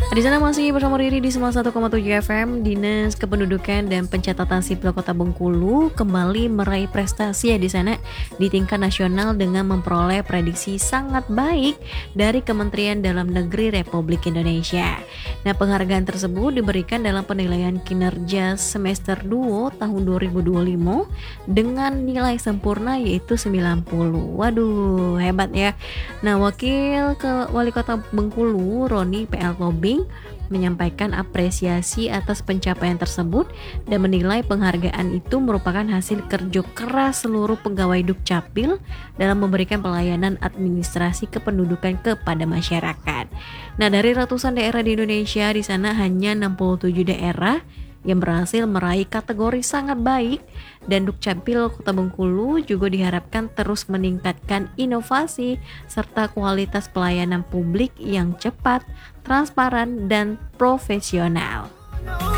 Di sana masih bersama Riri di 91,7 FM. Dinas Kependudukan dan Pencatatan Sipil Kota Bengkulu kembali meraih prestasi ya di sana di tingkat nasional dengan memperoleh prediksi sangat baik dari Kementerian Dalam Negeri Republik Indonesia. Nah, penghargaan tersebut diberikan dalam penilaian kinerja semester 2 tahun 2025 dengan nilai sempurna yaitu 90. Waduh, hebat ya. Nah, Wali Kota Bengkulu, Roni PL Tobing, menyampaikan apresiasi atas pencapaian tersebut dan menilai penghargaan itu merupakan hasil kerja keras seluruh pegawai Dukcapil dalam memberikan pelayanan administrasi kependudukan kepada masyarakat. Nah, dari ratusan daerah di Indonesia, di sana hanya 67 daerah yang berhasil meraih kategori sangat baik, dan Dukcapil Kota Bengkulu juga diharapkan terus meningkatkan inovasi serta kualitas pelayanan publik yang cepat, transparan, dan profesional.